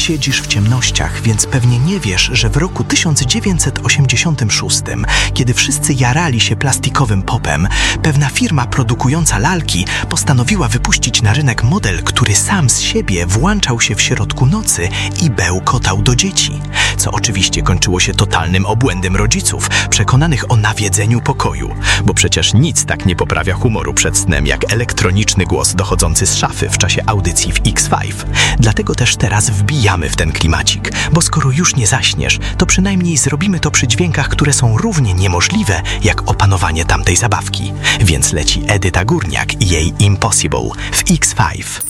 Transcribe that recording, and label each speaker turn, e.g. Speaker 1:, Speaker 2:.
Speaker 1: siedzisz w ciemnościach, więc pewnie nie wiesz, że w roku 1986, kiedy wszyscy jarali się plastikowym popem, pewna firma produkująca lalki postanowiła wypuścić na rynek model, który sam z siebie włączał się w środku nocy i bełkotał do dzieci. Co oczywiście kończyło się totalnym obłędem rodziców, przekonanych o nawiedzeniu pokoju. Bo przecież nic tak nie poprawia humoru przed snem, jak elektroniczny głos dochodzący z szafy w czasie audycji w X5. Dlatego też teraz wbijamy w ten klimacik, bo skoro już nie zaśniesz, to przynajmniej zrobimy to przy dźwiękach, które są równie niemożliwe, jak opanowanie tamtej zabawki. Więc leci Edyta Górniak i jej Impossible w X5.